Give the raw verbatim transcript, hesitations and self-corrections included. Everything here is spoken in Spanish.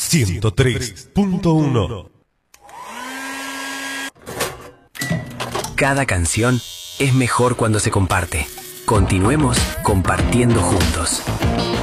ciento tres punto uno. Cada canción es mejor cuando se comparte. Continuemos compartiendo juntos.